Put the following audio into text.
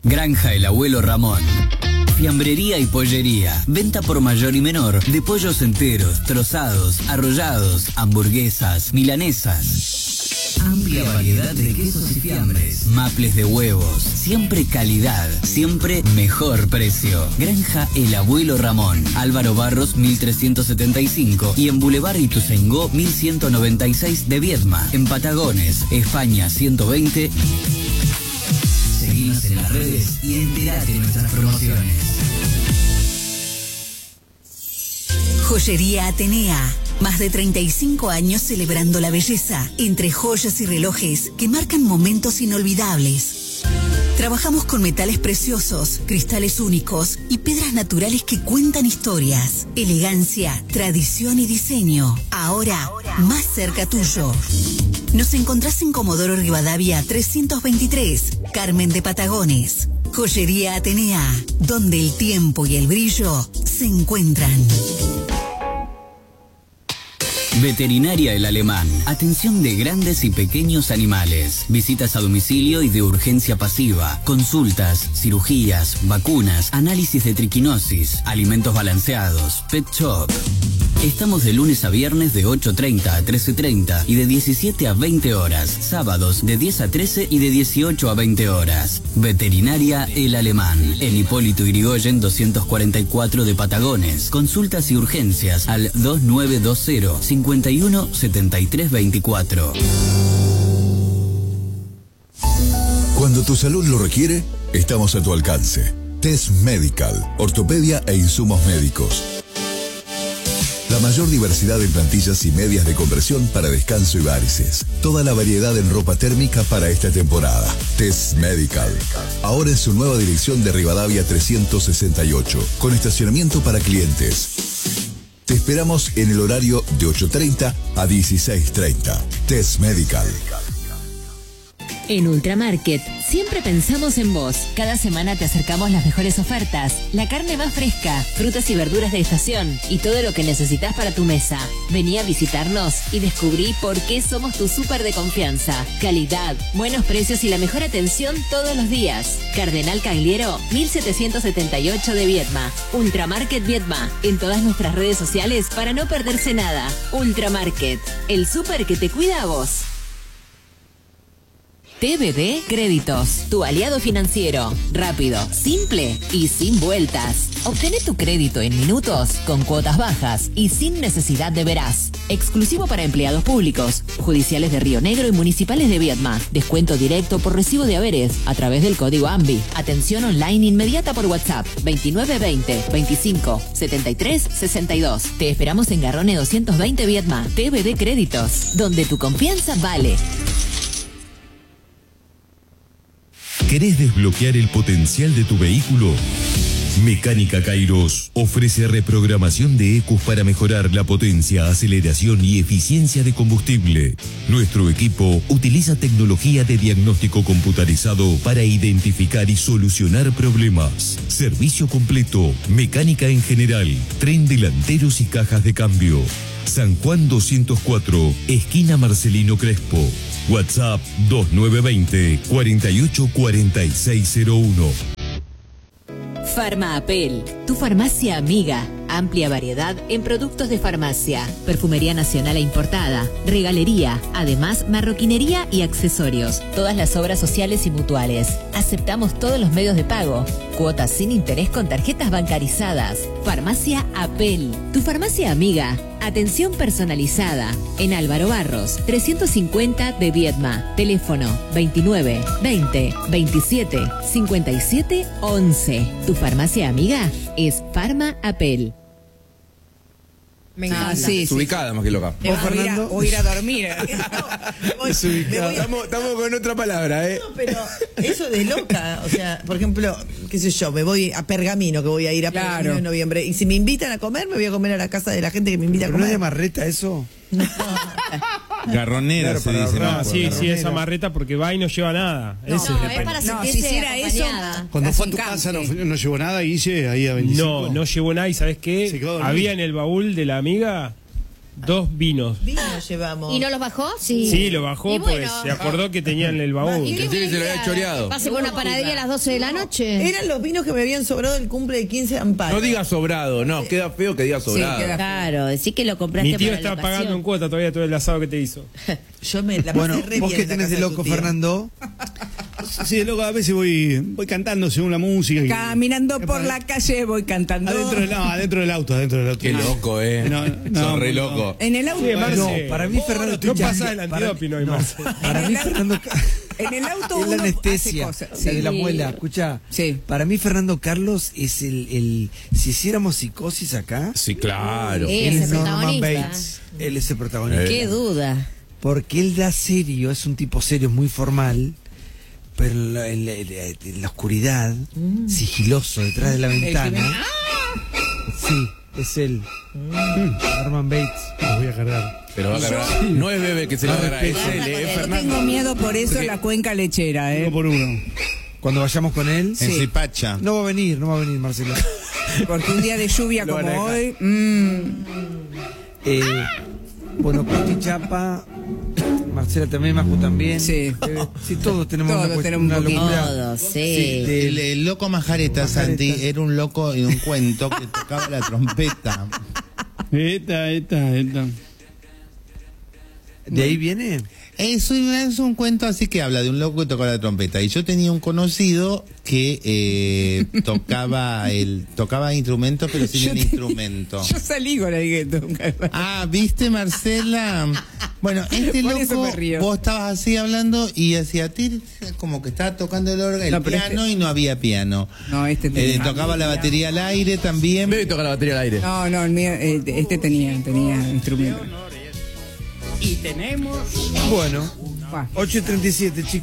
Granja El Abuelo Ramón. Fiambrería y pollería. Venta por mayor y menor de pollos enteros, trozados, arrollados, hamburguesas, milanesas. Amplia variedad de quesos y fiambres. Maples de huevos. Siempre calidad. Siempre mejor precio. Granja El Abuelo Ramón. Álvaro Barros 1375 y en Boulevard Ituzaingó 1196 de Viedma. En Patagones, España 120. Seguinos en las redes y enterate de nuestras promociones. Joyería Atenea. Más de 35 años celebrando la belleza entre joyas y relojes que marcan momentos inolvidables. Trabajamos con metales preciosos, cristales únicos y piedras naturales que cuentan historias. Elegancia, tradición y diseño. Ahora más cerca tuyo. Nos encontrás en Comodoro Rivadavia 323, Carmen de Patagones. Joyería Atenea, donde el tiempo y el brillo se encuentran. Veterinaria El Alemán. Atención de grandes y pequeños animales. Visitas a domicilio y de urgencia pasiva. Consultas, cirugías, vacunas, análisis de triquinosis, alimentos balanceados, pet shop. Estamos de lunes a viernes de 8:30 a 13:30 y de 17 a 20 horas. Sábados de 10 a 13 y de 18 a 20 horas. Veterinaria El Alemán. En Hipólito Yrigoyen 244 de Patagones. Consultas y urgencias al 2920 51 73 24. Cuando tu salud lo requiere, estamos a tu alcance. Test Medical, ortopedia e insumos médicos. La mayor diversidad en plantillas y medias de compresión para descanso y varices. Toda la variedad en ropa térmica para esta temporada. Test Medical. Ahora en su nueva dirección de Rivadavia 368, con estacionamiento para clientes. Te esperamos en el horario de 8:30 a 16:30. Test Medical. En Ultramarket siempre pensamos en vos. Cada semana te acercamos las mejores ofertas, la carne más fresca, frutas y verduras de estación y todo lo que necesitas para tu mesa. Vení a visitarnos y descubrí por qué somos tu súper de confianza. Calidad, buenos precios y la mejor atención todos los días. Cardenal Cagliero, 1778 de Viedma. Ultramarket Viedma. En todas nuestras redes sociales para no perderse nada. Ultramarket, el súper que te cuida a vos. TBD Créditos, tu aliado financiero. Rápido, simple y sin vueltas. Obtené tu crédito en minutos, con cuotas bajas y sin necesidad de veraz. Exclusivo para empleados públicos, judiciales de Río Negro y municipales de Viedma. Descuento directo por recibo de haberes a través del código AMBI. Atención online inmediata por WhatsApp 2920 25 73 62. Te esperamos en Garrone 220 Viedma. TBD Créditos, donde tu confianza vale. ¿Querés desbloquear el potencial de tu vehículo? Mecánica Kairos ofrece reprogramación de ECUs para mejorar la potencia, aceleración y eficiencia de combustible. Nuestro equipo utiliza tecnología de diagnóstico computarizado para identificar y solucionar problemas. Servicio completo, mecánica en general, tren delanteros y cajas de cambio. San Juan 204, esquina Marcelino Crespo. WhatsApp 2920 484601. Farma Apel, tu farmacia amiga. Amplia variedad en productos de farmacia, perfumería nacional e importada, regalería, además marroquinería y accesorios. Todas las obras sociales y mutuales. Aceptamos todos los medios de pago. Cuotas sin interés con tarjetas bancarizadas. Farmacia Apel, tu farmacia amiga. Atención personalizada. En Álvaro Barros, 350 de Viedma. Teléfono 29 20 27 57 11. Tu farmacia amiga es Farma Apel. Me encanta. Sí, ubicada más que loca. O ir a dormir. Estamos con otra palabra, ¿eh? No, pero eso de loca, o sea, por ejemplo, qué sé yo, me voy a Pergamino, que voy a ir a Pergamino en noviembre, y si me invitan a comer, me voy a comer a la casa de la gente que me invita a comer. ¿No es de Marreta eso? No. Garronera, claro, se dice. Sí, es amarreta porque va y no lleva nada. No, Ese es para sentirse si hiciera acompañada. eso, cuando fue a tu casa no llevó nada, Guille, ahí a 25. No llevó nada y ¿sabes qué? Había en el baúl de la amiga 2 vinos. Vinos llevamos. ¿Y no los bajó? Sí, lo bajó, Y pues se acordó que tenía en el baúl. Que sí, se lo había choreado. Pase por una panadería a las 12 de la noche. Eran los vinos que me habían sobrado del cumple de 15 de Amparo. No digas sobrado, no, queda feo que digas sobrado. Claro, decís que lo compraste. Mi tío para la está pagando ocasión. en cuota todavía todo el asado que te hizo. Yo me la pasé Bueno, re vos bien que en la tenés casa de loco, tu tío. Fernando. Sí, de loco, a veces voy cantando según la música. Caminando por la calle voy cantando. Adentro del auto. Qué loco, Son re loco. En el auto. Sí, Marce, No, para mí Fernando no pasa el antidoping hoy, Marce. Para mí Fernando En el auto es uno la anestesia, hace cosas. la de la muela. Escucha, Sí. para mí Fernando Carlos es el si hiciéramos Psicosis acá, Sí, claro. Es él el Norman protagonista. Bates, él es el protagonista. Qué duda. Porque él da serio, es un tipo serio, muy formal, pero en la oscuridad, sigiloso, detrás de la ventana. Sí, es él. Norman Bates. Lo voy a cargar. Pero va a cargar. No es Bebe que se lo agarra, es él, Yo Fernando. tengo miedo por eso Porque- la cuenca lechera, Uno por uno. Cuando vayamos con él, En Zipacha. no va a venir, Marcelo. Porque un día de lluvia Lo van a como dejar. hoy. Bueno, Costi Chapa, Marcela también, Maju también. Sí. Sí, todos tenemos Todos una, cuestión, tenemos una un poquito. locura. Todos, sí. El loco Majareta, Santi, era un loco en un cuento que tocaba la trompeta. Esta. ¿De ahí viene? Es un cuento así que habla de un loco que tocaba la trompeta. Y yo tenía un conocido que tocaba instrumentos, pero sin el instrumento. Yo salí con el gueto. Ah, ¿viste, Marcela? Bueno, este Por eso loco, me río. vos estabas así hablando y hacía como que estaba tocando el órgano, el No, pero piano y no había piano. No, este tenía. Tocaba la batería al aire también. Bebe toca la batería al aire. No, el mío, este tenía instrumento. Y tenemos. Bueno, 8:37, chicos.